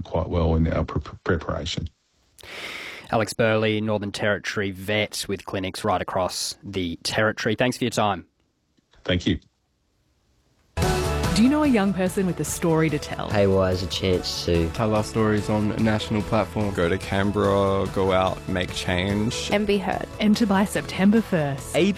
quite well in our preparation. Alex Burley, Northern Territory vet with clinics right across the Territory. Thanks for your time. Thank you. Do you know a young person with a story to tell? Haywire is a chance to tell our stories on a national platform. Go to Canberra, go out, make change. And be heard. Enter by September 1st.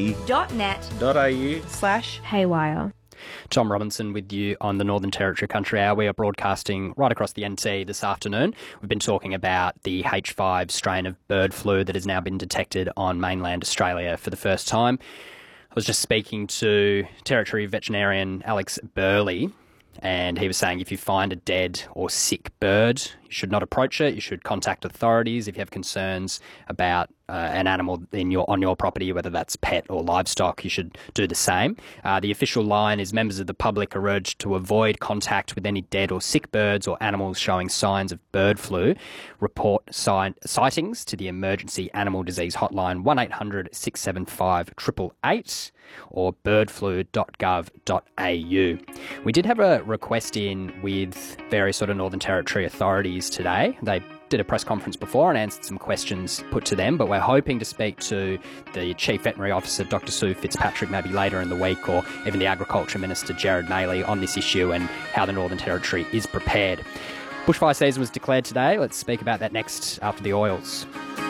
abc.net.au/haywire. Tom Robinson with you on the Northern Territory Country Hour. We are broadcasting right across the NT this afternoon. We've been talking about the H5 strain of bird flu that has now been detected on mainland Australia for the first time. I was just speaking to Territory veterinarian Alex Burley, and he was saying if you find a dead or sick bird, you should not approach it. You should contact authorities if you have concerns about an animal on your property, whether that's pet or livestock. You should do the same. The official line is members of the public are urged to avoid contact with any dead or sick birds or animals showing signs of bird flu. Report sightings to the Emergency Animal Disease Hotline 1800 675 888 or birdflu.gov.au. We did have a request in with various sort of Northern Territory authorities today. They did a press conference before and answered some questions put to them, but we're hoping to speak to the Chief Veterinary Officer, Dr. Sue Fitzpatrick, maybe later in the week, or even the Agriculture Minister, Gerard Maley, on this issue and how the Northern Territory is prepared. Bushfire season was declared today. Let's speak about that next after the oils.